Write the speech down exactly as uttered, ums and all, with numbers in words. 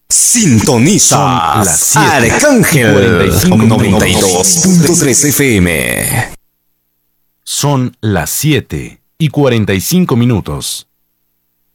Sintoniza las siete Arcángel noventa y dos punto tres F M. Son las siete y cuarenta y cinco minutos.